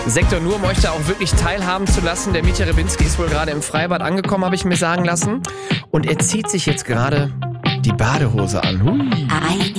Sektor Nur, um euch da auch wirklich teilhaben zu lassen. Der Mietja Rebinski ist wohl gerade im Freibad angekommen, habe ich mir sagen lassen. Und er zieht sich jetzt gerade die Badehose an. Hui.